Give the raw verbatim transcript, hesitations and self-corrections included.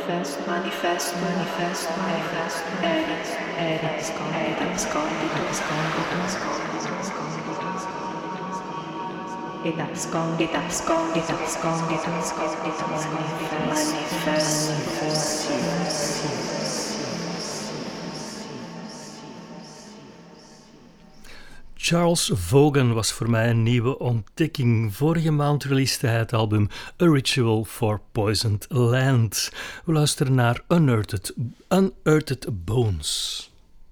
manifesto, manifesto, manifesto, manifesto, era, era, scondito, scondito, scondito, scondito, scondito, ed abscondito, abscondito, abscondito, abscondito, manifesto, manifesto. Charles Vaughan was voor mij een nieuwe ontdekking. Vorige maand releasede hij het album A Ritual for Poisoned Land. We luisteren naar Unearthed, Unearthed Bones.